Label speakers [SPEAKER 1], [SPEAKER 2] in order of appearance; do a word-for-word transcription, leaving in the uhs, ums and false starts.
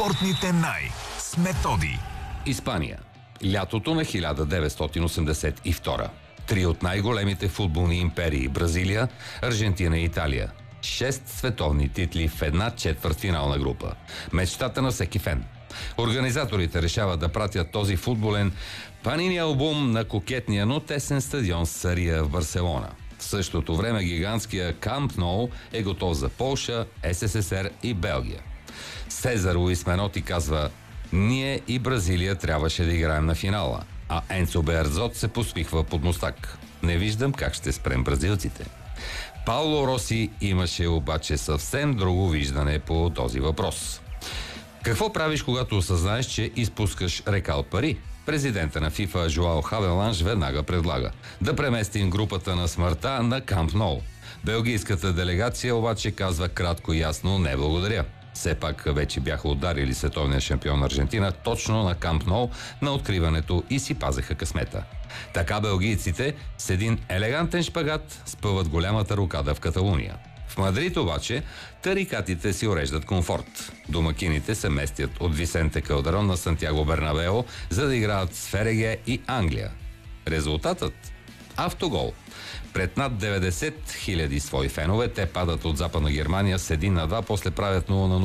[SPEAKER 1] Спортните най с Методи.
[SPEAKER 2] Испания. Лятото на хиляда деветстотин осемдесет и втора. Три от най-големите футболни империи – Бразилия, Аржентина и Италия. Шест световни титли в една четвъртфинална група. Мечтата на всеки фен. Организаторите решават да пратят този футболен панини албум на кокетния, но тесен стадион Сария в Барселона. В същото време гигантския Камп Ноу е готов за Полша, СССР и Белгия. Сезар Луис Меноти казва: ние и Бразилия трябваше да играем на финала, а Енцо Берзот се посмихва под мустак. Не виждам как ще спрем бразилците. Пауло Роси имаше обаче съвсем друго виждане по този въпрос. Какво правиш, когато осъзнаеш, че изпускаш рекал пари? Президента на ФИФА Жоао Хавеланш веднага предлага да преместим групата на смъртта на Камп Ноу. Белгийската делегация обаче казва кратко и ясно: не благодаря. Все пак вече бяха ударили световния шампион Аржентина точно на Камп Ноу на откриването и си пазеха късмета. Така белгийците с един елегантен шпагат спъват голямата рокада в Каталуния. В Мадрид обаче тарикатите си уреждат комфорт. Домакините се местят от Висенте Калдерон на Сантьяго Бернабео, за да играят с Фереге и Англия. Резултатът? Автогол. Пред над деветдесет хиляди свои фенове те падат от Западна Германия с един на два, после правят нула на нула